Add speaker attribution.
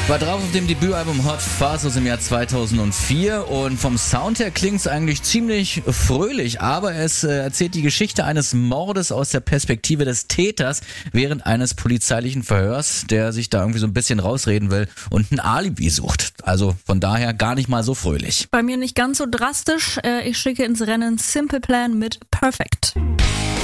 Speaker 1: War drauf auf dem Debütalbum Hot Fuzz aus dem Jahr 2004 und vom Sound her klingt es eigentlich ziemlich fröhlich, aber es erzählt die Geschichte eines Mordes aus der Perspektive des Täters während eines polizeilichen Verhörs, der sich da irgendwie so ein bisschen rausreden will und ein Alibi sucht. Also von daher gar nicht mal so fröhlich.
Speaker 2: Bei mir nicht ganz so drastisch. Ich schicke ins Rennen Simple Plan mit Perfect.